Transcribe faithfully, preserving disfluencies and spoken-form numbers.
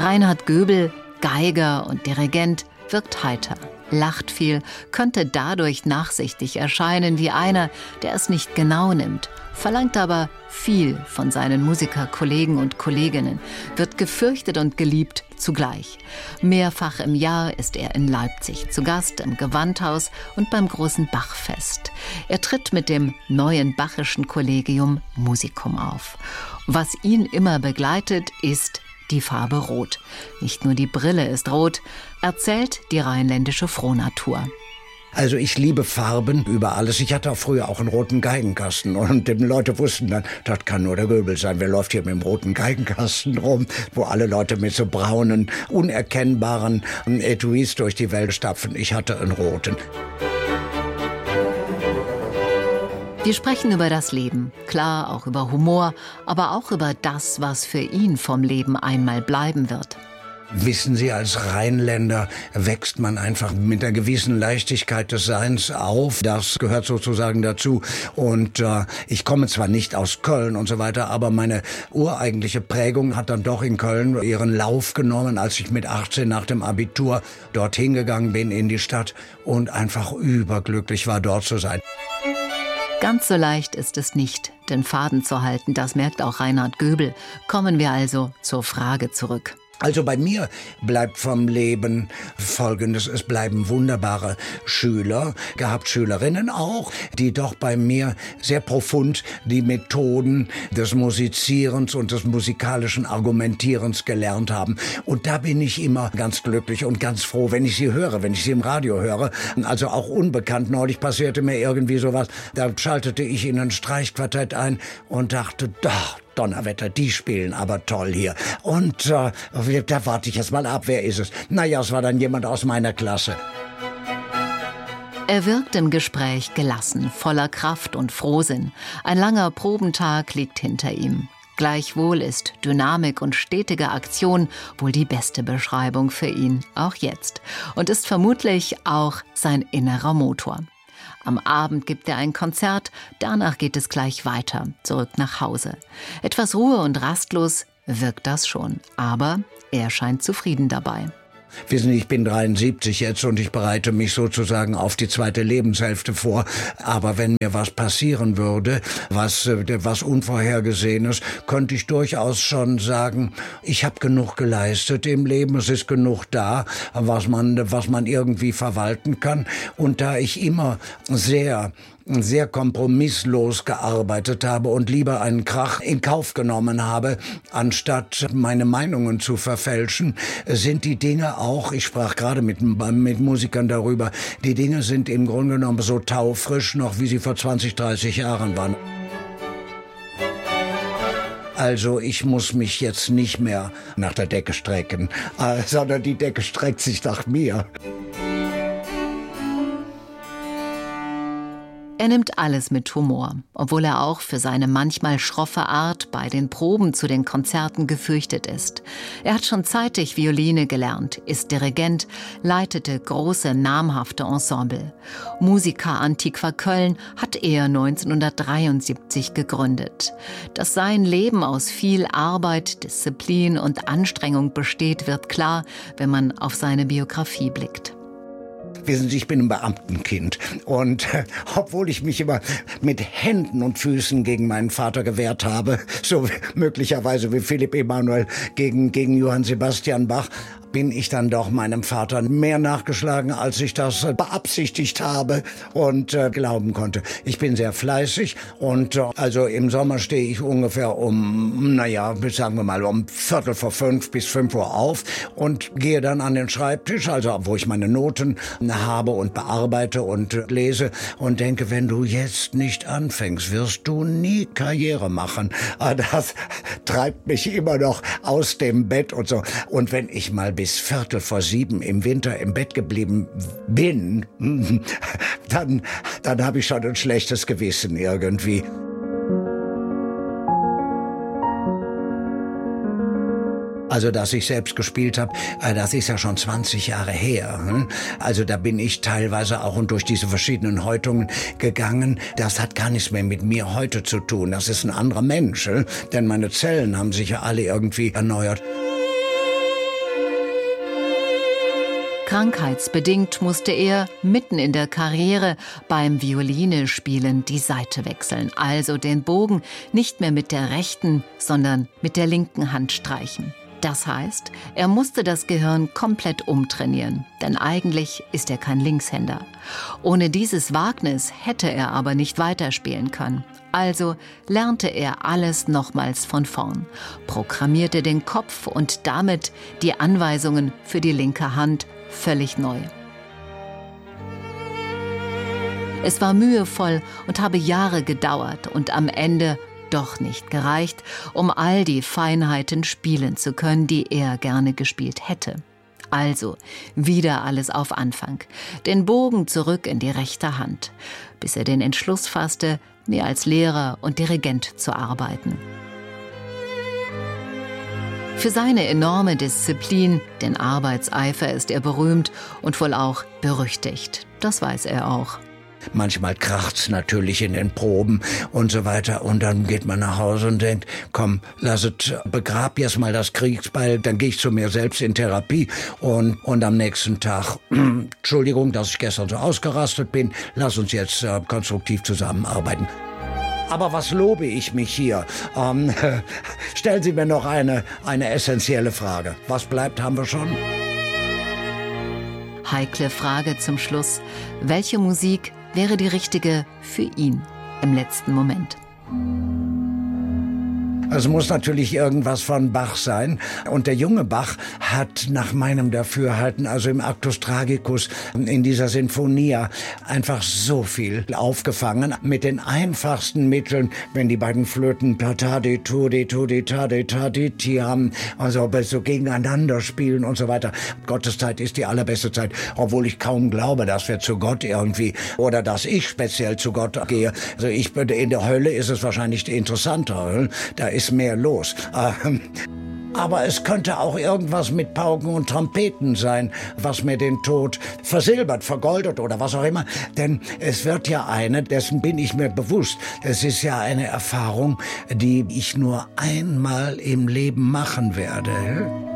Reinhard Göbel, Geiger und Dirigent, wirkt heiter, lacht viel, könnte dadurch nachsichtig erscheinen wie einer, der es nicht genau nimmt, verlangt aber viel von seinen Musikerkollegen und Kolleginnen, wird gefürchtet und geliebt zugleich. Mehrfach im Jahr ist er in Leipzig zu Gast im Gewandhaus und beim großen Bachfest. Er tritt mit dem neuen Bachischen Collegium Musicum auf. Was ihn immer begleitet, ist die Farbe Rot. Nicht nur die Brille ist rot, erzählt die rheinländische Frohnatur. Also ich liebe Farben über alles. Ich hatte auch früher auch einen roten Geigenkasten und die Leute wussten dann, das kann nur der Göbel sein. Wer läuft hier mit dem roten Geigenkasten rum, wo alle Leute mit so braunen, unerkennbaren Etuis durch die Welt stapfen. Ich hatte einen roten. Wir sprechen über das Leben, klar auch über Humor, aber auch über das, was für ihn vom Leben einmal bleiben wird. Wissen Sie, als Rheinländer wächst man einfach mit einer gewissen Leichtigkeit des Seins auf. Das gehört sozusagen dazu. Und äh, ich komme zwar nicht aus Köln und so weiter, aber meine ureigentliche Prägung hat dann doch in Köln ihren Lauf genommen, als ich mit achtzehn nach dem Abitur dorthin gegangen bin in die Stadt und einfach überglücklich war, dort zu sein. Ganz so leicht ist es nicht, den Faden zu halten, das merkt auch Reinhard Göbel. Kommen wir also zur Frage zurück. Also bei mir bleibt vom Leben Folgendes: Es bleiben wunderbare Schüler, gehabt Schülerinnen auch, die doch bei mir sehr profund die Methoden des Musizierens und des musikalischen Argumentierens gelernt haben. Und da bin ich immer ganz glücklich und ganz froh, wenn ich sie höre, wenn ich sie im Radio höre. Also auch unbekannt. Neulich passierte mir irgendwie sowas, da schaltete ich in ein Streichquartett ein und dachte, doch, Donnerwetter, die spielen aber toll hier. Und äh, da warte ich jetzt mal ab, wer ist es? Naja, es war dann jemand aus meiner Klasse. Er wirkt im Gespräch gelassen, voller Kraft und Frohsinn. Ein langer Probentag liegt hinter ihm. Gleichwohl ist Dynamik und stetige Aktion wohl die beste Beschreibung für ihn, auch jetzt. Und ist vermutlich auch sein innerer Motor. Am Abend gibt er ein Konzert, danach geht es gleich weiter, zurück nach Hause. Etwas Ruhe und rastlos wirkt das schon, aber er scheint zufrieden dabei. Wissen Sie, ich bin dreiundsiebzig jetzt und ich bereite mich sozusagen auf die zweite Lebenshälfte vor. Aber wenn mir was passieren würde, was, was Unvorhergesehenes, könnte ich durchaus schon sagen, ich habe genug geleistet im Leben, es ist genug da, was man, was man irgendwie verwalten kann. Und da ich immer sehr sehr kompromisslos gearbeitet habe und lieber einen Krach in Kauf genommen habe, anstatt meine Meinungen zu verfälschen, sind die Dinge auch, ich sprach gerade mit, mit Musikern darüber, die Dinge sind im Grunde genommen so taufrisch noch, wie sie vor zwanzig, dreißig Jahren waren. Also ich muss mich jetzt nicht mehr nach der Decke strecken, äh, sondern die Decke streckt sich nach mir. Er nimmt alles mit Humor, obwohl er auch für seine manchmal schroffe Art bei den Proben zu den Konzerten gefürchtet ist. Er hat schon zeitig Violine gelernt, ist Dirigent, leitete große, namhafte Ensemble. Musica Antiqua Köln hat er neunzehnhundertdreiundsiebzig gegründet. Dass sein Leben aus viel Arbeit, Disziplin und Anstrengung besteht, wird klar, wenn man auf seine Biografie blickt. Wissen Sie, ich bin ein Beamtenkind und äh, obwohl ich mich immer mit Händen und Füßen gegen meinen Vater gewehrt habe, so möglicherweise wie Philipp Emanuel gegen, gegen Johann Sebastian Bach, bin ich dann doch meinem Vater mehr nachgeschlagen, als ich das äh, beabsichtigt habe und äh, glauben konnte. Ich bin sehr fleißig und äh, also im Sommer stehe ich ungefähr um, naja, sagen wir mal um Viertel vor fünf bis fünf Uhr auf und gehe dann an den Schreibtisch, also wo ich meine Noten habe und bearbeite und äh, lese und denke, wenn du jetzt nicht anfängst, wirst du nie Karriere machen. Äh, das treibt mich immer noch aus dem Bett und so. Und wenn ich mal bis Viertel vor sieben im Winter im Bett geblieben bin, dann, dann habe ich schon ein schlechtes Gewissen irgendwie. Also, dass ich selbst gespielt habe, das ist ja schon zwanzig Jahre her. Also da bin ich teilweise auch und durch diese verschiedenen Häutungen gegangen. Das hat gar nichts mehr mit mir heute zu tun. Das ist ein anderer Mensch, denn meine Zellen haben sich ja alle irgendwie erneuert. Krankheitsbedingt musste er mitten in der Karriere beim Violine-Spielen die Seite wechseln, also den Bogen nicht mehr mit der rechten, sondern mit der linken Hand streichen. Das heißt, er musste das Gehirn komplett umtrainieren, denn eigentlich ist er kein Linkshänder. Ohne dieses Wagnis hätte er aber nicht weiterspielen können. Also lernte er alles nochmals von vorn, programmierte den Kopf und damit die Anweisungen für die linke Hand völlig neu. Es war mühevoll und habe Jahre gedauert und am Ende doch nicht gereicht, um all die Feinheiten spielen zu können, die er gerne gespielt hätte. Also wieder alles auf Anfang, den Bogen zurück in die rechte Hand, bis er den Entschluss fasste, mehr als Lehrer und Dirigent zu arbeiten. Für seine enorme Disziplin, den Arbeitseifer, ist er berühmt und wohl auch berüchtigt. Das weiß er auch. Manchmal kracht's natürlich in den Proben und so weiter. Und dann geht man nach Hause und denkt, komm, lass es, begrab jetzt mal das Kriegsbeil, dann gehe ich zu mir selbst in Therapie. Und, und am nächsten Tag, Entschuldigung, dass ich gestern so ausgerastet bin, lass uns jetzt äh, konstruktiv zusammenarbeiten. Aber was lobe ich mich hier? Ähm, stellen Sie mir noch eine, eine essentielle Frage. Was bleibt, haben wir schon? Heikle Frage zum Schluss. Welche Musik wäre die richtige für ihn im letzten Moment? Es muss natürlich irgendwas von Bach sein. Und der junge Bach hat nach meinem Dafürhalten, also im Actus Tragicus, in dieser Sinfonia, einfach so viel aufgefangen. Mit den einfachsten Mitteln, wenn die beiden Flöten Tadi, Tudi, Tudi, Tadi, Tadi, haben, also so gegeneinander spielen und so weiter. Gotteszeit ist die allerbeste Zeit, obwohl ich kaum glaube, dass wir zu Gott irgendwie, oder dass ich speziell zu Gott gehe. Also ich, in der Hölle ist es wahrscheinlich interessanter. Da ist mehr los. Aber es könnte auch irgendwas mit Pauken und Trompeten sein, was mir den Tod versilbert, vergoldet oder was auch immer. Denn es wird ja eine, dessen bin ich mir bewusst, es ist ja eine Erfahrung, die ich nur einmal im Leben machen werde.